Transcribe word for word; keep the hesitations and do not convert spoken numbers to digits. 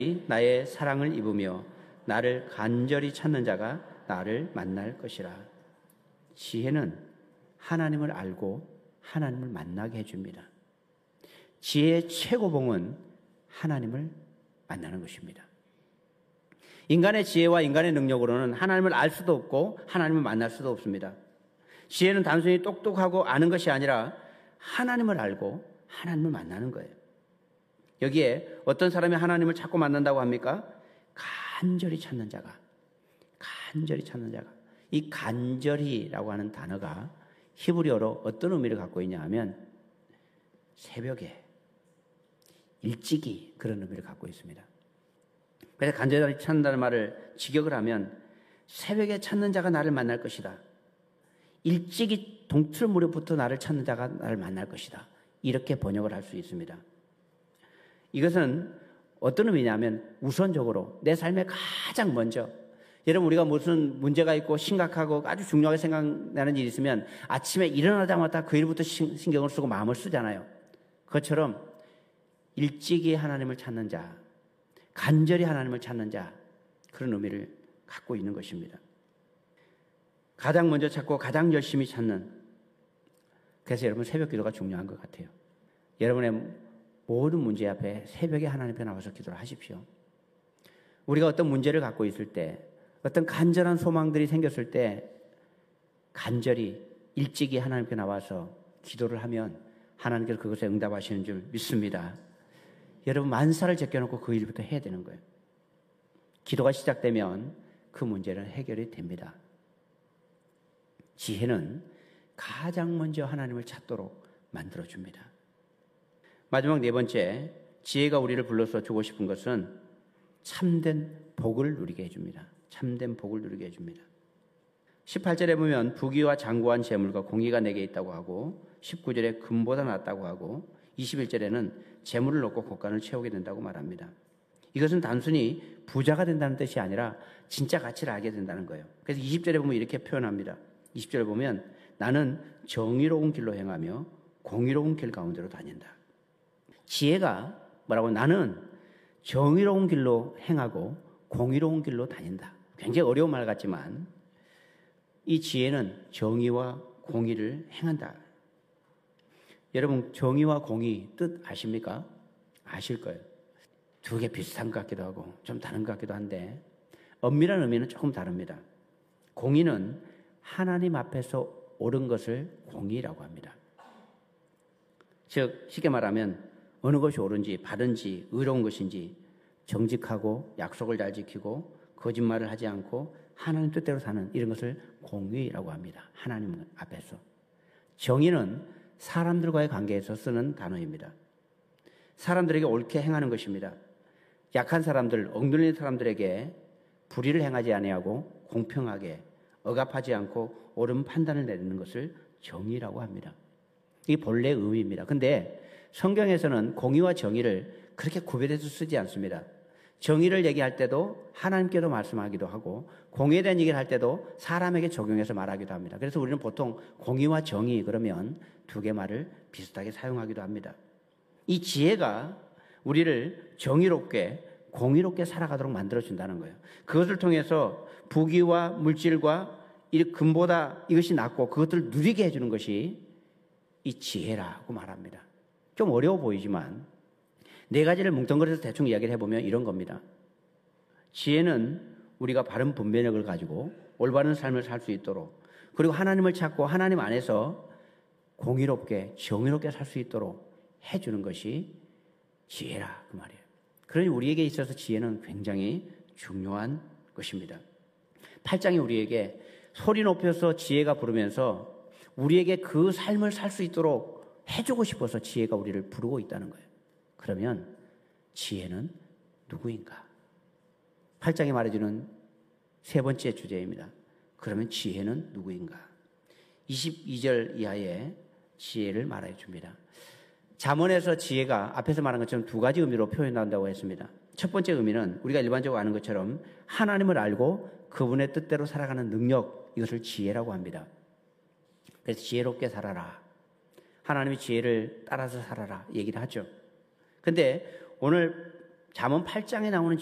나의 사랑을 입으며 나를 간절히 찾는 자가 나를 만날 것이라. 지혜는 하나님을 알고 하나님을 만나게 해줍니다. 지혜의 최고봉은 하나님을 만나는 것입니다. 인간의 지혜와 인간의 능력으로는 하나님을 알 수도 없고 하나님을 만날 수도 없습니다. 지혜는 단순히 똑똑하고 아는 것이 아니라 하나님을 알고 하나님을 만나는 거예요. 여기에 어떤 사람이 하나님을 자꾸 만난다고 합니까? 간절히 찾는 자가, 간절히 찾는 자가. 이 간절히라고 하는 단어가 히브리어로 어떤 의미를 갖고 있냐 하면 새벽에, 일찍이 그런 의미를 갖고 있습니다. 그래서 간절히 찾는다는 말을 직역을 하면 새벽에 찾는 자가 나를 만날 것이다. 일찍이 동틀 무렵부터 나를 찾는 자가 나를 만날 것이다. 이렇게 번역을 할 수 있습니다. 이것은 어떤 의미냐면 우선적으로 내 삶에 가장 먼저, 여러분 우리가 무슨 문제가 있고 심각하고 아주 중요하게 생각나는 일이 있으면 아침에 일어나자마자 그 일부터 신경을 쓰고 마음을 쓰잖아요. 그것처럼 일찍이 하나님을 찾는 자, 간절히 하나님을 찾는 자, 그런 의미를 갖고 있는 것입니다. 가장 먼저 찾고 가장 열심히 찾는, 그래서 여러분 새벽 기도가 중요한 것 같아요. 여러분의 모든 문제 앞에 새벽에 하나님 앞에 나와서 기도를 하십시오. 우리가 어떤 문제를 갖고 있을 때, 어떤 간절한 소망들이 생겼을 때 간절히 일찍이 하나님께 나와서 기도를 하면 하나님께서 그것에 응답하시는 줄 믿습니다. 여러분 만사를 제껴놓고 그 일부터 해야 되는 거예요. 기도가 시작되면 그 문제는 해결이 됩니다. 지혜는 가장 먼저 하나님을 찾도록 만들어줍니다. 마지막 네 번째, 지혜가 우리를 불러서 주고 싶은 것은 참된 복을 누리게 해줍니다. 참된 복을 누리게 해줍니다. 십팔 절에 보면 부귀와 장구한 재물과 공의가 내게 있다고 하고, 십구 절에 금보다 낫다고 하고, 이십일 절에는 재물을 얻고 곳간을 채우게 된다고 말합니다. 이것은 단순히 부자가 된다는 뜻이 아니라 진짜 가치를 알게 된다는 거예요. 그래서 이십 절에 보면 이렇게 표현합니다. 이십 절에 보면 나는 정의로운 길로 행하며 공의로운 길 가운데로 다닌다. 지혜가 뭐라고, 나는 정의로운 길로 행하고 공의로운 길로 다닌다. 굉장히 어려운 말 같지만 이 지혜는 정의와 공의를 행한다. 여러분 정의와 공의 뜻 아십니까? 아실 거예요. 두 개 비슷한 것 같기도 하고 좀 다른 것 같기도 한데 엄밀한 의미는 조금 다릅니다. 공의는 하나님 앞에서 옳은 것을 공의라고 합니다. 즉 쉽게 말하면 어느 것이 옳은지 바른지 의로운 것인지 정직하고 약속을 잘 지키고 거짓말을 하지 않고 하나님 뜻대로 사는 이런 것을 공의라고 합니다. 하나님 앞에서. 정의는 사람들과의 관계에서 쓰는 단어입니다. 사람들에게 옳게 행하는 것입니다. 약한 사람들, 억눌린 사람들에게 불의를 행하지 아니하고 공평하게 억압하지 않고 옳은 판단을 내리는 것을 정의라고 합니다. 이게 본래의 의미입니다. 근데 성경에서는 공의와 정의를 그렇게 구별해서 쓰지 않습니다. 정의를 얘기할 때도 하나님께도 말씀하기도 하고 공의에 대한 얘기를 할 때도 사람에게 적용해서 말하기도 합니다. 그래서 우리는 보통 공의와 정의 그러면 두 개 말을 비슷하게 사용하기도 합니다. 이 지혜가 우리를 정의롭게 공의롭게 살아가도록 만들어준다는 거예요. 그것을 통해서 부귀와 물질과 이 금보다 이것이 낫고 그것들을 누리게 해주는 것이 이 지혜라고 말합니다. 좀 어려워 보이지만 네 가지를 뭉뚱그려서 대충 이야기를 해보면 이런 겁니다. 지혜는 우리가 바른 분별력을 가지고 올바른 삶을 살 수 있도록, 그리고 하나님을 찾고 하나님 안에서 공의롭게 정의롭게 살 수 있도록 해주는 것이 지혜라 그 말이에요. 그러니 우리에게 있어서 지혜는 굉장히 중요한 것입니다. 팔 장이 우리에게 소리 높여서 지혜가 부르면서 우리에게 그 삶을 살 수 있도록 해주고 싶어서 지혜가 우리를 부르고 있다는 거예요. 그러면 지혜는 누구인가? 팔 장이 말해주는 세 번째 주제입니다. 그러면 지혜는 누구인가? 이십이 절 이하의 지혜를 말해 줍니다. 잠언에서 지혜가 앞에서 말한 것처럼 두 가지 의미로 표현한다고 했습니다. 첫 번째 의미는 우리가 일반적으로 아는 것처럼 하나님을 알고 그분의 뜻대로 살아가는 능력, 이것을 지혜라고 합니다. 그래서 지혜롭게 살아라, 하나님의 지혜를 따라서 살아라 얘기를 하죠. 근데 오늘 잠언 팔 장에 나오는